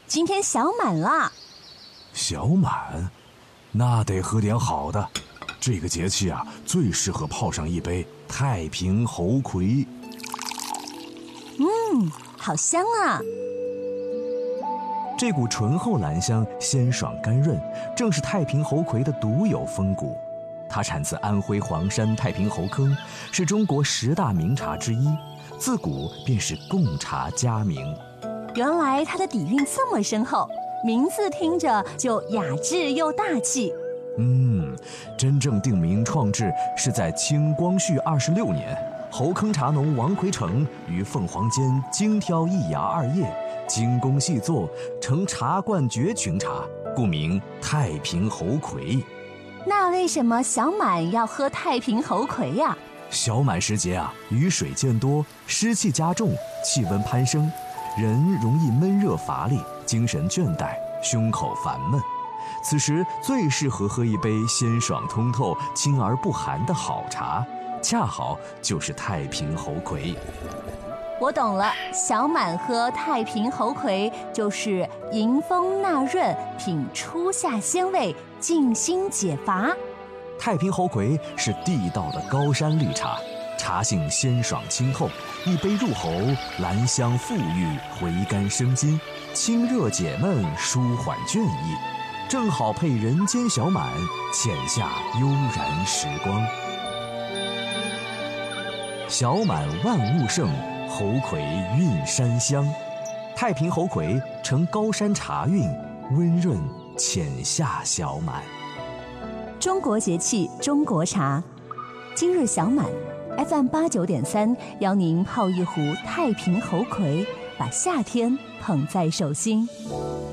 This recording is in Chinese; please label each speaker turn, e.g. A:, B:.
A: 今天小满了。
B: 小满？那得喝点好的。这个节气啊，最适合泡上一杯太平猴魁。
A: 好香啊！
B: 这股醇厚兰香，鲜爽甘润，正是太平猴魁的独有风骨。它产自安徽黄山太平猴坑，是中国10大名茶之一，自古便是贡茶佳名。
A: 原来它的底蕴这么深厚，名字听着就雅致又大气。
B: 真正定名创制是在清光绪26年，猴坑茶农王奎成于凤凰间精挑一芽2叶，精工细作，成茶冠绝群茶，故名太平猴魁。
A: 那为什么小满要喝太平猴魁呀？
B: 小满时节啊，雨水渐多，湿气加重，气温攀升，人容易闷热乏力，精神倦怠，胸口烦闷。此时最适合喝一杯鲜爽通透、清而不寒的好茶，恰好就是太平猴魁。
A: 我懂了，小满喝太平猴魁就是迎风纳润，品初夏鲜味，静心解乏。
B: 太平猴魁是地道的高山绿茶，茶性鲜爽清厚，一杯入喉，兰香馥郁，回甘生津，清热解闷，舒缓倦意，正好配人间小满，浅下悠然时光。小满万物盛，猴魁韵山香。太平猴魁承高山茶韵，温润浅下小满。
A: 中国节气，中国茶。今日小满 FM89.3邀您泡一壶太平猴魁，把夏天捧在手心。